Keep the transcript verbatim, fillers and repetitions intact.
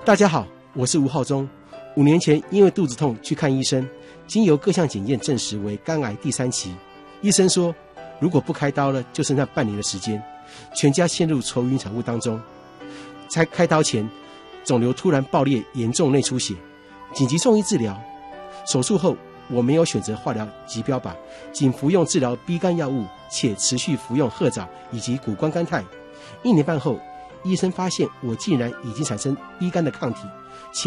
大家好，我是吴浩中。五年前因为肚子痛去看医生，经由各项检验证实为肝癌第三期。医生说，如果不开刀了，就剩下半年的时间，全家陷入愁云惨雾当中。在开刀前，肿瘤突然爆裂，严重内出血，紧急送医治疗。手术后，我没有选择化疗及标靶，仅服用治疗 B 肝药物，且持续服用褐藻以及谷胱甘肽。一年半后，医生发现我竟然已经产生 B 肝的抗体。